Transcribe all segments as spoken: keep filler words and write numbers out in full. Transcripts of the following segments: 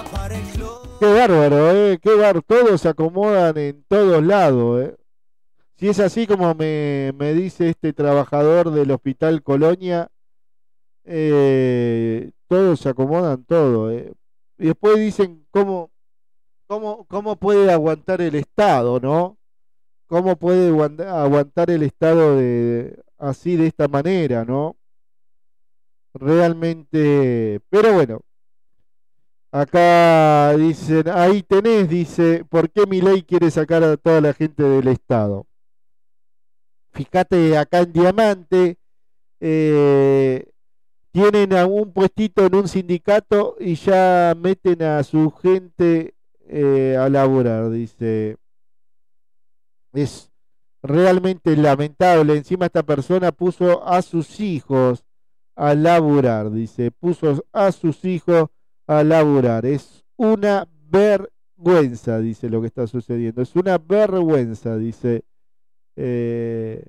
Qué bárbaro, ¿eh? Qué bárbaro. Todos se acomodan en todos lados, ¿eh? Si es así como me, me dice este trabajador del Hospital Colonia, eh, todos se acomodan todo, ¿eh? Y después dicen cómo, cómo, cómo puede aguantar el Estado, ¿no? ¿Cómo puede aguanta- aguantar el Estado de, así de esta manera, ¿no? Realmente, pero bueno, acá dicen, ahí tenés, dice, ¿por qué Milei quiere sacar a toda la gente del Estado? Fíjate acá en Diamante, eh, tienen a un puestito en un sindicato y ya meten a su gente eh, a laburar, dice. Es realmente lamentable. Encima esta persona puso a sus hijos a laburar, dice. Puso a sus hijos a laburar. Es una vergüenza, dice lo que está sucediendo. Es una vergüenza, dice. Eh,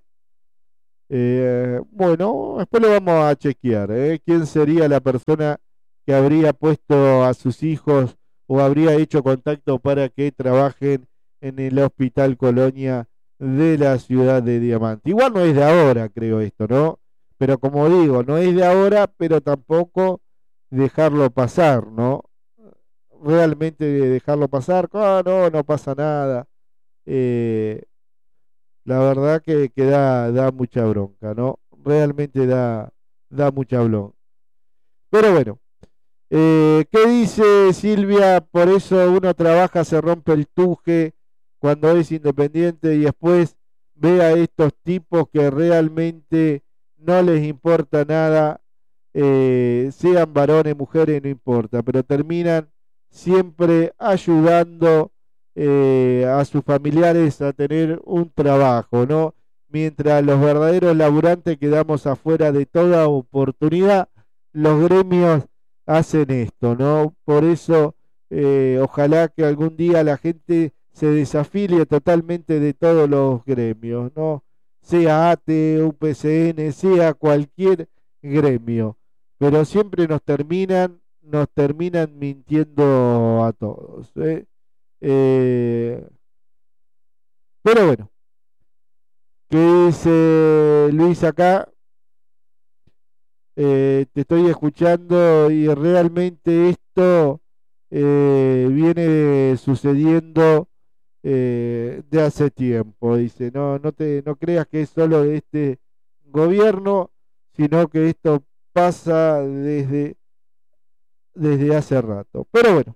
eh, bueno, después lo vamos a chequear. ¿Eh? ¿Quién sería la persona que habría puesto a sus hijos o habría hecho contacto para que trabajen en el Hospital Colonia de la ciudad de Diamante? Igual no es de ahora, creo esto, ¿no? Pero como digo, no es de ahora, pero tampoco dejarlo pasar, ¿no? Realmente dejarlo pasar, ah, no, no pasa nada. Eh, la verdad que, que da, da mucha bronca, ¿no? Realmente da, da mucha bronca. Pero bueno, eh, ¿qué dice Silvia? Por eso uno trabaja, se rompe el tuje cuando es independiente y después ve a estos tipos que realmente no les importa nada, eh, sean varones, mujeres, no importa, pero terminan siempre ayudando eh, a sus familiares a tener un trabajo, ¿no? Mientras los verdaderos laburantes quedamos afuera de toda oportunidad, los gremios hacen esto, ¿no? Por eso, eh, ojalá que algún día la gente se desafilie totalmente de todos los gremios, ¿no? Sea A T E, U P C N, sea cualquier gremio, pero siempre nos terminan, nos terminan mintiendo a todos, ¿eh? Eh, pero bueno, ¿qué dice Luis acá? Eh, te estoy escuchando y realmente esto eh, viene sucediendo eh, de hace tiempo. Dice, no, no te, no creas que es solo de este gobierno, sino que esto pasa desde, desde hace rato. Pero bueno.